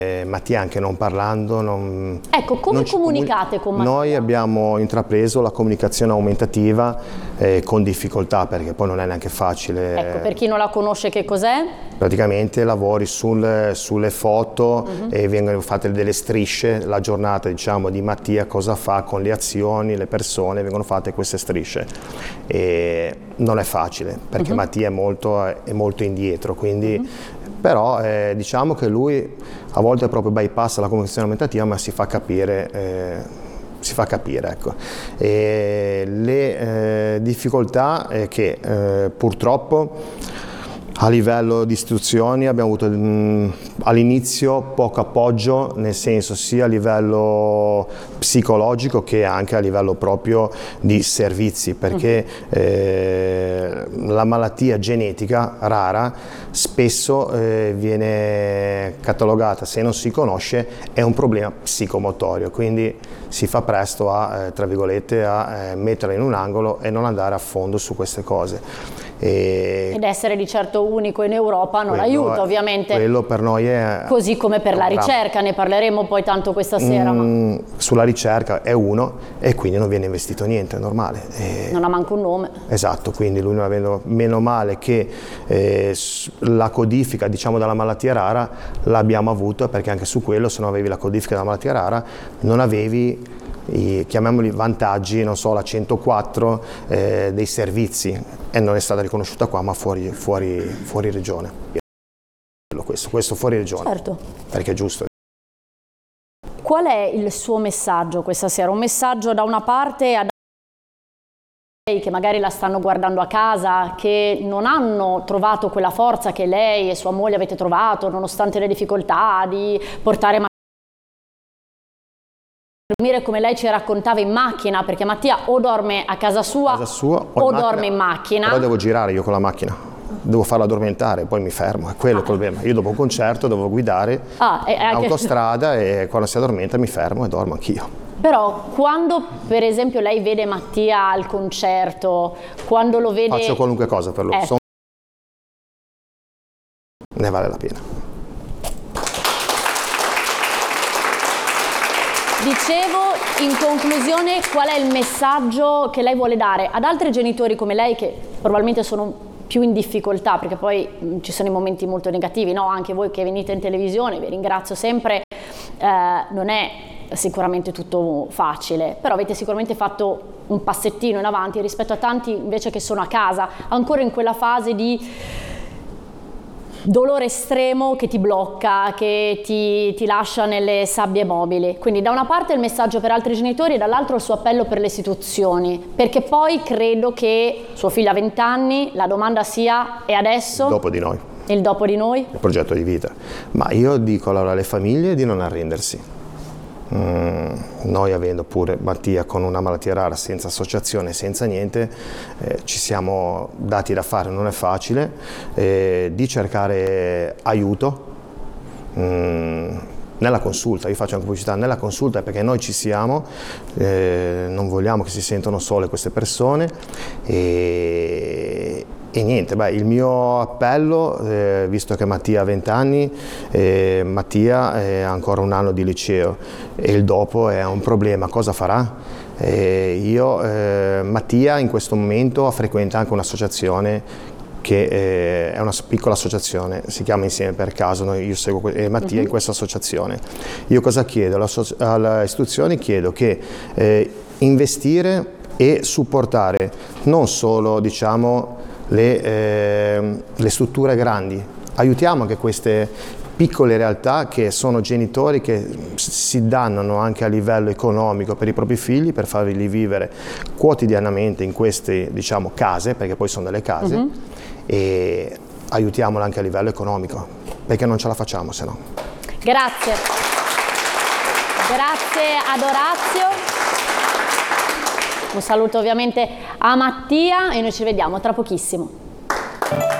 Mattia, anche non parlando, ecco, come comunicate con Mattia? Noi abbiamo intrapreso la comunicazione aumentativa con difficoltà, perché poi non è neanche facile. Ecco, per chi non la conosce, che cos'è? Praticamente lavori sulle foto e vengono fatte delle strisce, la giornata, diciamo, di Mattia, cosa fa con le azioni, le persone, vengono fatte queste strisce. E non è facile, perché Mattia è molto indietro, quindi però diciamo che lui a volte proprio bypassa la comunicazione aumentativa, ma si fa capire, ecco. E le difficoltà è che purtroppo a livello di istituzioni abbiamo avuto all'inizio poco appoggio, nel senso sia a livello psicologico che anche a livello proprio di servizi, perché la malattia genetica rara spesso viene catalogata, se non si conosce, è un problema psicomotorio, quindi si fa presto a, tra virgolette, a metterla in un angolo e non andare a fondo su queste cose. Ed essere di certo unico in Europa non aiuta, ovviamente. Quello per noi è... Così come per la ricerca, ne parleremo poi tanto questa sera. Ma... Sulla ricerca è uno e quindi non viene investito niente, è normale. Non ha manco un nome. Esatto, quindi lui non avendo, meno male che la codifica, diciamo, della malattia rara l'abbiamo avuta, perché anche su quello, se non avevi la codifica della malattia rara, non avevi chiamiamoli vantaggi, non so, la 104 dei servizi, e non è stata riconosciuta qua, ma fuori regione. Questo fuori regione, certo, perché è giusto. Qual è il suo messaggio questa sera? Un messaggio da una parte ad che magari la stanno guardando a casa, che non hanno trovato quella forza che lei e sua moglie avete trovato, nonostante le difficoltà di portare dormire come lei ci raccontava in macchina, perché Mattia o dorme a casa sua o dorme in macchina. Però devo girare io con la macchina, devo farla addormentare, poi mi fermo, è quello il problema. Io dopo un concerto devo guidare autostrada e quando si addormenta mi fermo e dormo anch'io. Però quando per esempio lei vede Mattia al concerto, quando lo vede... Faccio qualunque cosa per lui, ne vale la pena. Dicevo, in conclusione, qual è il messaggio che lei vuole dare ad altri genitori come lei, che probabilmente sono più in difficoltà, perché poi ci sono i momenti molto negativi, no? Anche voi che venite in televisione, vi ringrazio sempre, non è sicuramente tutto facile, però avete sicuramente fatto un passettino in avanti rispetto a tanti invece che sono a casa, ancora in quella fase di dolore estremo che ti blocca, che ti lascia nelle sabbie mobili. Quindi da una parte il messaggio per altri genitori e dall'altro il suo appello per le istituzioni, perché poi credo che suo figlio ha 20 anni, la domanda sia: e adesso? Dopo di noi. Il dopo di noi? Il progetto di vita. Ma io dico allora alle famiglie di non arrendersi. Noi, avendo pure Mattia con una malattia rara, senza associazione, senza niente, ci siamo dati da fare, non è facile, di cercare aiuto nella consulta. Io faccio anche pubblicità nella consulta, perché noi ci siamo, non vogliamo che si sentano sole queste persone, e niente, il mio appello, visto che Mattia ha 20 anni, Mattia ha ancora un anno di liceo e il dopo è un problema, cosa farà? Mattia in questo momento frequenta anche un'associazione che è una piccola associazione, si chiama Insieme per Caso, io seguo Mattia in questa associazione. Io cosa chiedo? Alle istituzioni chiedo che investire e supportare non solo, diciamo, le strutture grandi, aiutiamo anche queste piccole realtà che sono genitori che si dannano anche a livello economico per i propri figli, per farli vivere quotidianamente in queste, diciamo, case, perché poi sono delle case, e aiutiamolo anche a livello economico, perché non ce la facciamo se no. Grazie. Grazie ad Orazio. Un saluto ovviamente a Mattia e noi ci vediamo tra pochissimo.